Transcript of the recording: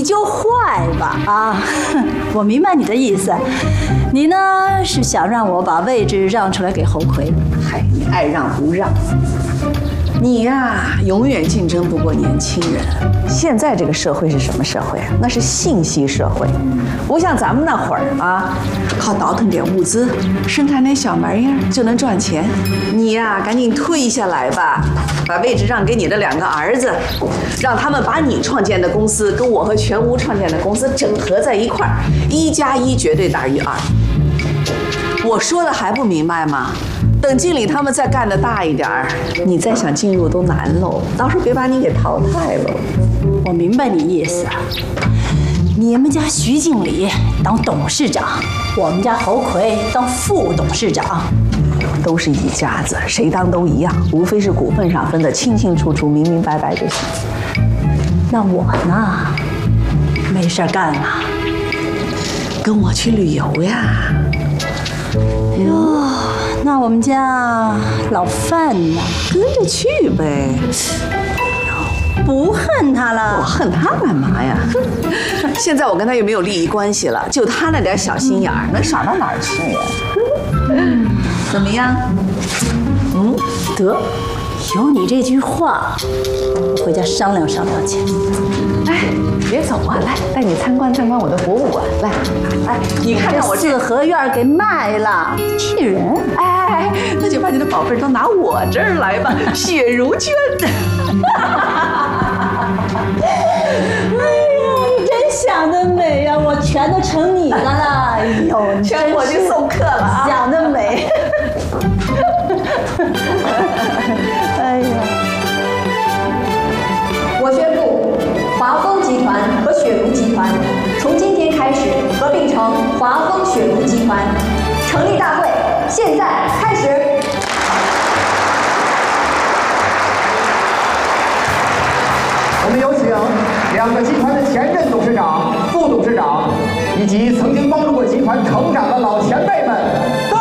就坏吧啊！我明白你的意思，你呢是想让我把位置让出来给侯魁。 嗨，你爱让不让？你呀，永远竞争不过年轻人。现在这个社会是什么社会啊？那是信息社会，不像咱们那会儿啊，靠倒腾点物资，生产点小玩意儿就能赚钱。你呀，赶紧退下来吧，把位置让给你的2个儿子，让他们把你创建的公司跟我和全屋创建的公司整合在一块儿，1+1绝对大于2。我说的还不明白吗？等经理他们再干得大一点儿，你再想进入都难喽。到时候别把你给淘汰喽。 我明白你意思，你们家徐经理当董事长，我们家侯魁当副董事长， 都是一家子，谁当都一样，无非是股份上分得清清楚楚、明明白白就行。 那我呢？没事干啊？ 跟我去旅游呀？ 哟，那我们家老范呢？ 跟着去呗。 不恨他了？ 我恨他干嘛呀？现在我跟他又没有利益关系了，就他那点小心眼儿，能耍到哪儿去呀？怎么样？ 得，有你这句话，我回家商量商量去。 哎，别走啊，来，带你参观参观我的博物馆。来，你看看我 4合院给卖了，气人！ 哎，那就把你的宝贝都拿我这儿来吧，血如捐。 哎呀，你真想得美呀！我全都成你的了。哎呦， 全我去送客了啊！ 想得美。哎呀！ 我宣布，华丰集团和雪茹集团从今天开始合并成华丰雪茹集团。成立大会现在开始。 我们有请2个集团的前任董事长、副董事长，以及曾经帮助过集团成长的老前辈们。